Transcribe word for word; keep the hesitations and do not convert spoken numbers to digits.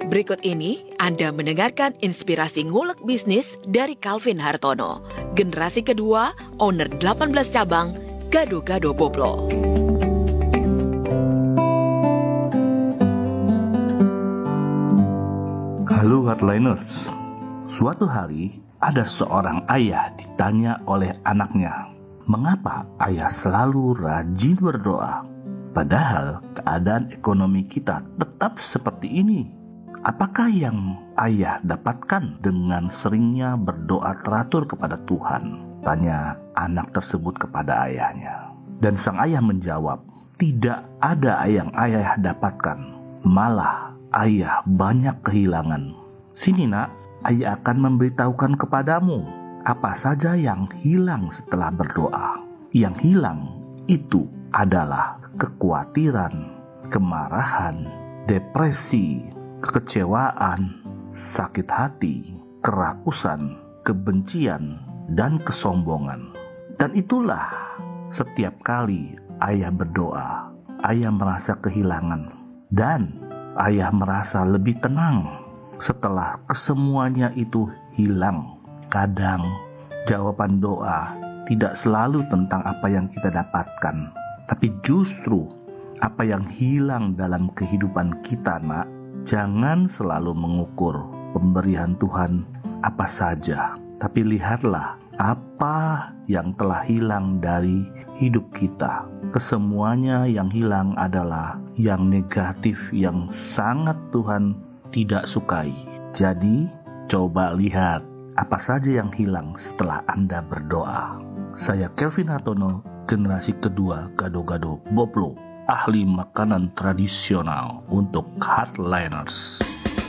Berikut ini Anda mendengarkan inspirasi ngulek bisnis dari Calvin Hartono, generasi kedua, owner delapan belas cabang, Gado-Gado Boblo. Halo Heartliners, suatu hari ada seorang ayah ditanya oleh anaknya, mengapa ayah selalu rajin berdoa, padahal keadaan ekonomi kita tetap seperti ini? Apakah yang ayah dapatkan dengan seringnya berdoa teratur kepada Tuhan? Tanya anak tersebut kepada ayahnya. Dan sang ayah menjawab, tidak ada yang ayah dapatkan, malah ayah banyak kehilangan. Sini nak, ayah akan memberitahukan kepadamu apa saja yang hilang setelah berdoa. Yang hilang itu adalah kekhawatiran, kemarahan, depresi, kekecewaan, sakit hati, kerakusan, kebencian, dan kesombongan. Dan itulah setiap kali ayah berdoa, ayah merasa kehilangan dan ayah merasa lebih tenang setelah kesemuanya itu hilang. Kadang jawaban doa tidak selalu tentang apa yang kita dapatkan, tapi justru apa yang hilang dalam kehidupan kita, nak. Jangan selalu mengukur pemberian Tuhan apa saja, tapi lihatlah apa yang telah hilang dari hidup kita. Kesemuanya yang hilang adalah yang negatif, yang sangat Tuhan tidak sukai. Jadi, coba lihat apa saja yang hilang setelah Anda berdoa. Saya Calvin Hartono, generasi kedua Gado-Gado Boblo, ahli makanan tradisional untuk Heartliners.